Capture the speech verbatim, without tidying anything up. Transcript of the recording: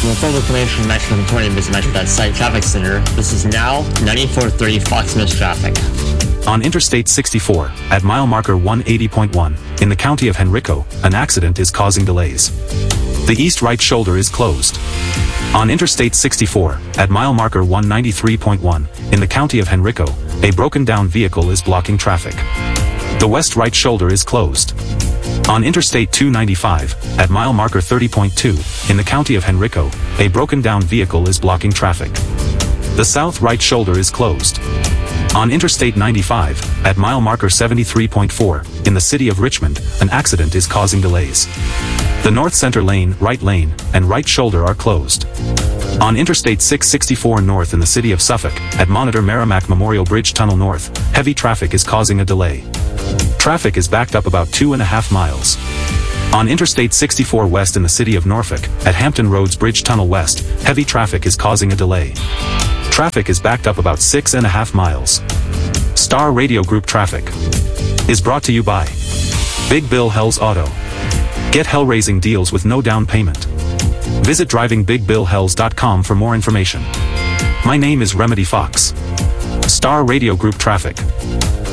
For full information on Metro twenty, visit Metro dot site Traffic Center. This is now ninety-four three Fox Miss traffic. On Interstate sixty-four, at mile marker one eighty point one, in the county of Henrico, an accident is causing delays. The east right shoulder is closed. On Interstate sixty-four, at mile marker one ninety-three point one, in the county of Henrico, a broken down vehicle is blocking traffic. The west right shoulder is closed. On Interstate two ninety-five, at mile marker thirty point two, in the county of Henrico, a broken down vehicle is blocking traffic. The south right shoulder is closed. On Interstate ninety-five, at mile marker seventy-three point four, in the city of Richmond, an accident is causing delays. The north center lane, right lane, and right shoulder are closed. On Interstate six sixty-four north in the city of Suffolk, at Monitor Merrimack Memorial Bridge Tunnel North, heavy traffic is causing a delay. Traffic is backed up about two and a half miles. On Interstate sixty-four west in the city of Norfolk, at Hampton Roads Bridge Tunnel West, heavy traffic is causing a delay. Traffic is backed up about six and a half miles. Star Radio Group traffic is brought to you by Big Bill Hells Auto. Get hell-raising deals with no down payment. Visit driving big bill hells dot com for more information. My name is Remedy Fox. Star Radio Group traffic.